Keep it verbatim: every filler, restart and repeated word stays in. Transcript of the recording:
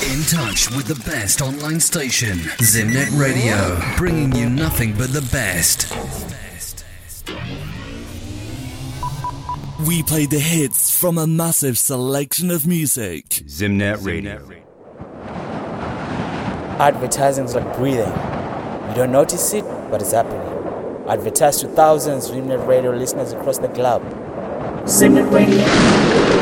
In touch with the best online station, Zimnet Radio, bringing you nothing but the best. We play the hits from a massive selection of music. Zimnet Radio. Advertising is like breathing. You don't notice it, but it's happening. Advertise to thousands of Zimnet Radio listeners across the globe. Zimnet Radio.